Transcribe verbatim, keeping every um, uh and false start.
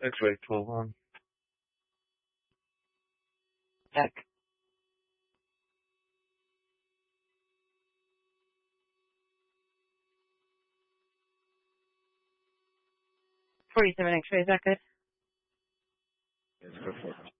X-ray twelve on. Check. forty-seven X-ray, is that good? Yes, go for it.